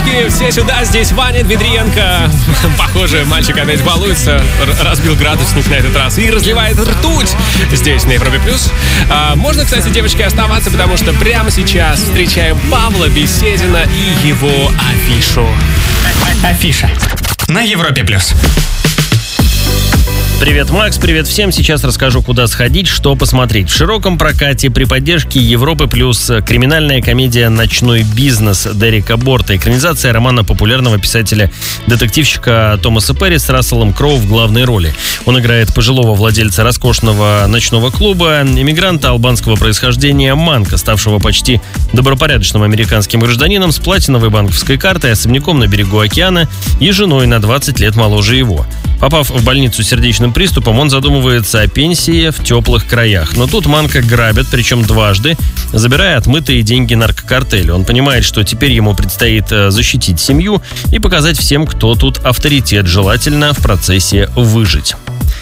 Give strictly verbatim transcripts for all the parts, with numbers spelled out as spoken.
девочки, все сюда, здесь Ваня Дмитриенко. Похоже, мальчик опять балуется, р- разбил градусник на этот раз и разливает ртуть здесь, на Европе+. А, можно, кстати, девочки, оставаться, потому что прямо сейчас встречаем Павла Беседина и его афишу. Афиша на Европе+. Привет, Макс, привет всем. Сейчас расскажу, куда сходить, что посмотреть. В широком прокате при поддержке Европы плюс криминальная комедия «Ночной бизнес» Дерека Борта. Экранизация романа популярного писателя-детективщика Томаса Перри с Расселом Кроу в главной роли. Он играет пожилого владельца роскошного ночного клуба, иммигранта албанского происхождения Манка, ставшего почти добропорядочным американским гражданином с платиновой банковской картой, особняком на берегу океана и женой на двадцать лет моложе его. Попав в больницу с сердечным приступом, он задумывается о пенсии в теплых краях. Но тут Манка грабят, причем дважды, забирая отмытые деньги наркокартеля. Он понимает, что теперь ему предстоит защитить семью и показать всем, кто тут авторитет, желательно в процессе выжить.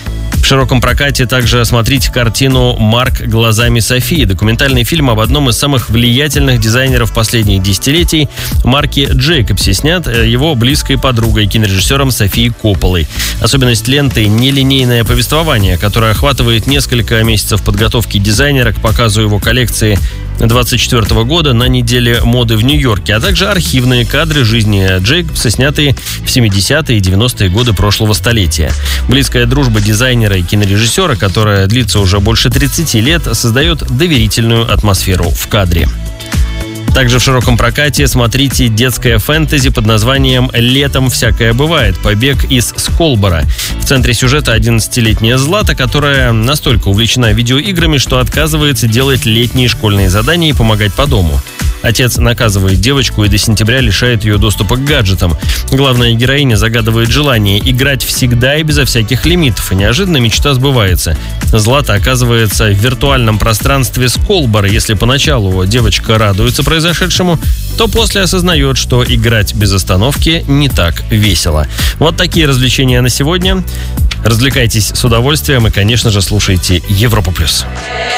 В широком прокате также смотрите картину «Марк глазами Софии». Документальный фильм об одном из самых влиятельных дизайнеров последних десятилетий Марке Джейкобсе, снят его близкой подругой, кинорежиссером Софией Копполой. Особенность ленты – нелинейное повествование, которое охватывает несколько месяцев подготовки дизайнера к показу его коллекции двадцать четвёртого года на неделе моды в Нью-Йорке, а также архивные кадры жизни Джейкобса, снятые в семидесятые и девяностые годы прошлого столетия. Близкая дружба дизайнера и кинорежиссера, которая длится уже больше тридцати лет, создает доверительную атмосферу в кадре. Также в широком прокате смотрите детское фэнтези под названием «Летом всякое бывает. Побег из Сколборо». В центре сюжета одиннадцатилетняя Злата, которая настолько увлечена видеоиграми, что отказывается делать летние школьные задания и помогать по дому. Отец наказывает девочку и до сентября лишает ее доступа к гаджетам. Главная героиня загадывает желание играть всегда и безо всяких лимитов, и неожиданно мечта сбывается. Злата оказывается в виртуальном пространстве Сколборо. Если поначалу девочка радуется произошедшему, то после осознает, что играть без остановки не так весело. Вот такие развлечения на сегодня. Развлекайтесь с удовольствием и, конечно же, слушайте Европу+.